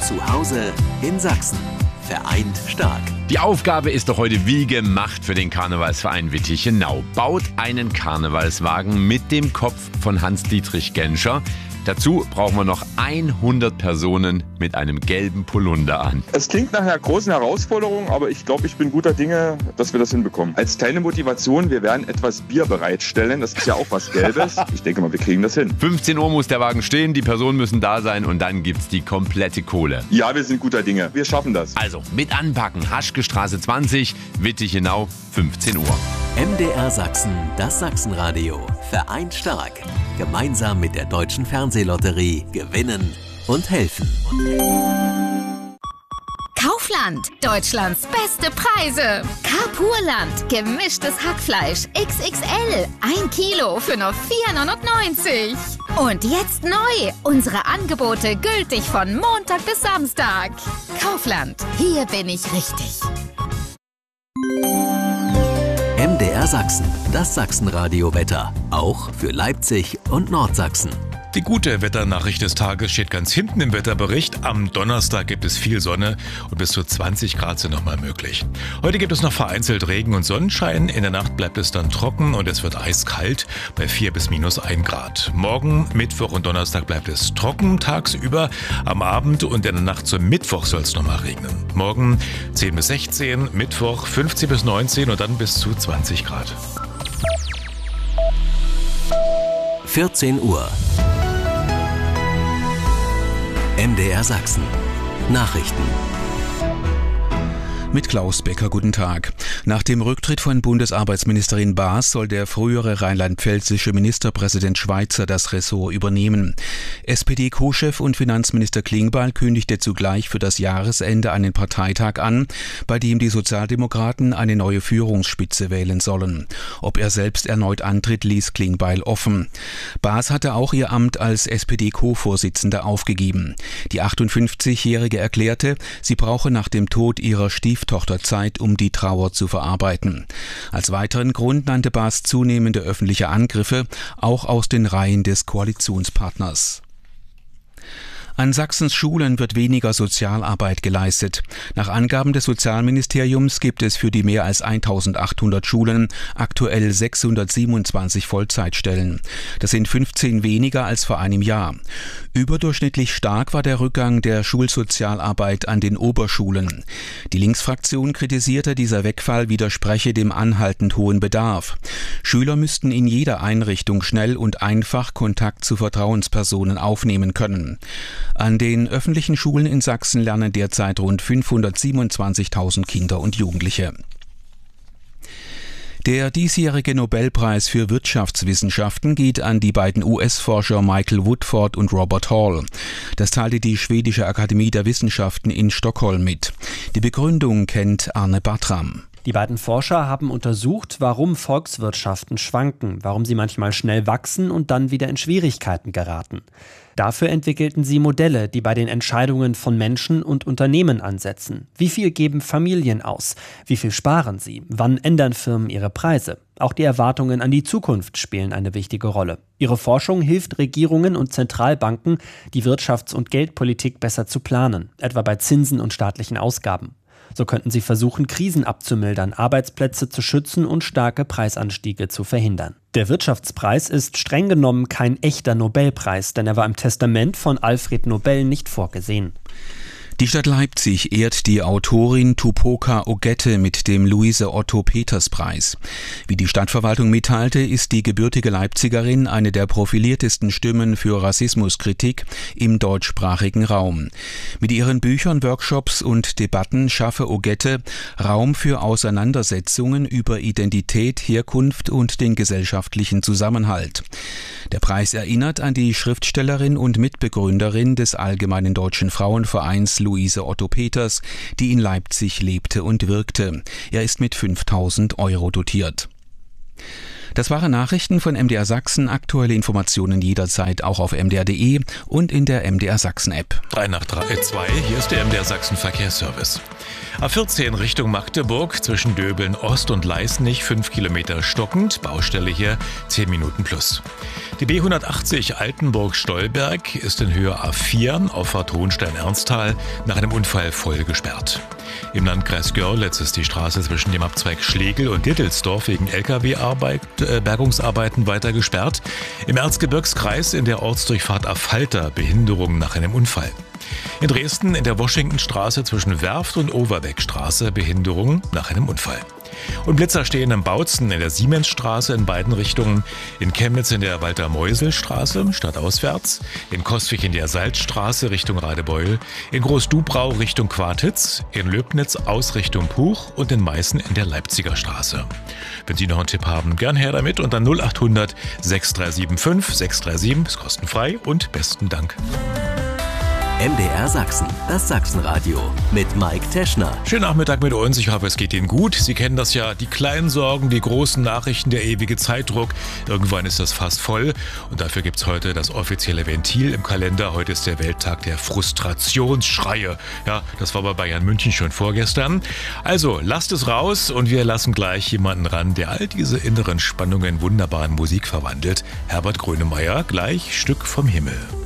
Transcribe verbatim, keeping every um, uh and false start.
Zu Hause in Sachsen. Vereint stark. Die Aufgabe ist doch heute wie gemacht für den Karnevalsverein Wittichenau. Baut einen Karnevalswagen mit dem Kopf von Hans-Dietrich Genscher. Dazu brauchen wir noch hundert Personen mit einem gelben Polunder an. Es klingt nach einer großen Herausforderung, aber ich glaube, ich bin guter Dinge, dass wir das hinbekommen. Als kleine Motivation, wir werden etwas Bier bereitstellen. Das ist ja auch was Gelbes. Ich denke mal, wir kriegen das hin. fünfzehn Uhr muss der Wagen stehen, die Personen müssen da sein und dann gibt's die komplette Kohle. Ja, wir sind guter Dinge. Wir schaffen das. Also mit anpacken. Haschke Straße zwanzig, Wittichenau, fünfzehn Uhr. M D R Sachsen, das Sachsenradio. Vereint stark. Gemeinsam mit der Deutschen Fernsehlotterie gewinnen und helfen. Kaufland, Deutschlands beste Preise. Carpurland, gemischtes Hackfleisch X X L, ein Kilo für nur vier neunundneunzig. Und jetzt neu, unsere Angebote gültig von Montag bis Samstag. Kaufland, hier bin ich richtig. M D R Sachsen, das Sachsenradio-Wetter. Auch für Leipzig und Nordsachsen. Die gute Wetternachricht des Tages steht ganz hinten im Wetterbericht. Am Donnerstag gibt es viel Sonne und bis zu zwanzig Grad sind nochmal möglich. Heute gibt es noch vereinzelt Regen und Sonnenschein. In der Nacht bleibt es dann trocken und es wird eiskalt bei vier bis minus ein Grad. Morgen, Mittwoch und Donnerstag bleibt es trocken tagsüber. Am Abend und in der Nacht zum Mittwoch soll es nochmal regnen. Morgen zehn bis sechzehn, Mittwoch fünfzehn bis neunzehn und dann bis zu zwanzig Grad. vierzehn Uhr. M D R Sachsen. Nachrichten. Mit Klaus Becker, guten Tag. Nach dem Rücktritt von Bundesarbeitsministerin Baas soll der frühere rheinland-pfälzische Ministerpräsident Schweizer das Ressort übernehmen. S P D-Co-Chef und Finanzminister Klingbeil kündigte zugleich für das Jahresende einen Parteitag an, bei dem die Sozialdemokraten eine neue Führungsspitze wählen sollen. Ob er selbst erneut antritt, ließ Klingbeil offen. Baas hatte auch ihr Amt als S P D-Co-Vorsitzender aufgegeben. Die achtundfünfzigjährige erklärte, sie brauche nach dem Tod ihrer Stieftochter Zeit, um die Trauer zu verarbeiten. Als weiteren Grund nannte Baas zunehmende öffentliche Angriffe, auch aus den Reihen des Koalitionspartners. An Sachsens Schulen wird weniger Sozialarbeit geleistet. Nach Angaben des Sozialministeriums gibt es für die mehr als eintausendachthundert Schulen aktuell sechshundertsiebenundzwanzig Vollzeitstellen. Das sind fünfzehn weniger als vor einem Jahr. Überdurchschnittlich stark war der Rückgang der Schulsozialarbeit an den Oberschulen. Die Linksfraktion kritisierte, dieser Wegfall widerspreche dem anhaltend hohen Bedarf. Schüler müssten in jeder Einrichtung schnell und einfach Kontakt zu Vertrauenspersonen aufnehmen können. An den öffentlichen Schulen in Sachsen lernen derzeit rund fünfhundertsiebenundzwanzigtausend Kinder und Jugendliche. Der diesjährige Nobelpreis für Wirtschaftswissenschaften geht an die beiden U S-Forscher Michael Woodford und Robert Hall. Das teilte die Schwedische Akademie der Wissenschaften in Stockholm mit. Die Begründung kennt Arne Bartram. Die beiden Forscher haben untersucht, warum Volkswirtschaften schwanken, warum sie manchmal schnell wachsen und dann wieder in Schwierigkeiten geraten. Dafür entwickelten sie Modelle, die bei den Entscheidungen von Menschen und Unternehmen ansetzen. Wie viel geben Familien aus? Wie viel sparen sie? Wann ändern Firmen ihre Preise? Auch die Erwartungen an die Zukunft spielen eine wichtige Rolle. Ihre Forschung hilft Regierungen und Zentralbanken, die Wirtschafts- und Geldpolitik besser zu planen, etwa bei Zinsen und staatlichen Ausgaben. So könnten sie versuchen, Krisen abzumildern, Arbeitsplätze zu schützen und starke Preisanstiege zu verhindern. Der Wirtschaftspreis ist streng genommen kein echter Nobelpreis, denn er war im Testament von Alfred Nobel nicht vorgesehen. Die Stadt Leipzig ehrt die Autorin Tupoka Ogette mit dem Luise-Otto-Peters-Preis. Wie die Stadtverwaltung mitteilte, ist die gebürtige Leipzigerin eine der profiliertesten Stimmen für Rassismuskritik im deutschsprachigen Raum. Mit ihren Büchern, Workshops und Debatten schaffe Ogette Raum für Auseinandersetzungen über Identität, Herkunft und den gesellschaftlichen Zusammenhalt. Der Preis erinnert an die Schriftstellerin und Mitbegründerin des Allgemeinen Deutschen Frauenvereins Luise Otto Peters, die in Leipzig lebte und wirkte. Er ist mit fünftausend Euro dotiert. Das waren Nachrichten von M D R Sachsen. Aktuelle Informationen jederzeit auch auf m d r punkt d e und in der M D R Sachsen App. drei nach drei, zwei, hier ist der M D R Sachsen Verkehrsservice. A vierzehn Richtung Magdeburg zwischen Döbeln Ost und Leißnich, fünf Kilometer stockend, Baustelle hier zehn Minuten plus. Die B hundertachtzig Altenburg-Stolberg ist in Höhe A vier, Auffahrt Hohenstein-Ernsthal, nach einem Unfall voll gesperrt. Im Landkreis Görlitz ist die Straße zwischen dem Abzweig Schlegel und Dittelsdorf wegen L K W-Bergungsarbeiten weiter gesperrt. Im Erzgebirgskreis in der Ortsdurchfahrt Affalter Behinderung nach einem Unfall. In Dresden in der Washingtonstraße zwischen Werft und Overbeckstraße Behinderung nach einem Unfall. Und Blitzer stehen in Bautzen in der Siemensstraße in beiden Richtungen, in Chemnitz in der Walter-Meusel-Straße stadtauswärts, in Coswig in der Salzstraße Richtung Radebeul, in Großdubrau Richtung Quartitz, in Löbnitz aus Richtung Puch und in Meißen in der Leipziger Straße. Wenn Sie noch einen Tipp haben, gern her damit unter null acht hundert sechs drei sieben fünf sechs drei sieben, ist kostenfrei und besten Dank. M D R Sachsen, das Sachsenradio mit Mike Teschner. Schönen Nachmittag mit uns, ich hoffe es geht Ihnen gut. Sie kennen das ja, die kleinen Sorgen, die großen Nachrichten, der ewige Zeitdruck. Irgendwann ist das fast voll und dafür gibt's heute das offizielle Ventil im Kalender. Heute ist der Welttag der Frustrationsschreie. Ja, das war bei Bayern München schon vorgestern. Also, lasst es raus und wir lassen gleich jemanden ran, der all diese inneren Spannungen wunderbar in Musik verwandelt. Herbert Grönemeyer, gleich Stück vom Himmel.